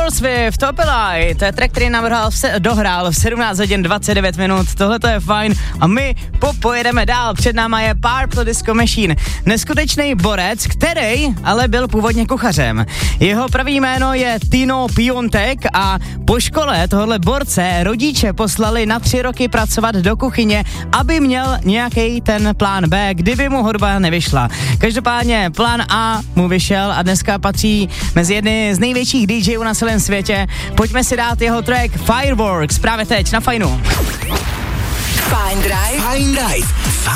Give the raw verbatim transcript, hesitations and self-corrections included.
Taylor Swift, Topelaj, to je track, který nám dohrál v, se, dohrál v sedmnáct hodin dvacet devět minut, tohle to je fajn a my popojedeme dál, před náma je Purple Disco Machine, neskutečný borec, který ale byl původně kuchařem. Jeho pravý jméno je Tino Piontek a po škole tohle borce rodiče poslali na tři roky pracovat do kuchyně, aby měl nějaký ten plán B, kdyby mu hudba nevyšla. Každopádně plán A mu vyšel a dneska patří mezi jedny z největších dý džejů na celém světě. Pojďme si dát jeho track Fireworks právě teď na Fajnu. Fajn Drive. Fajn Drive.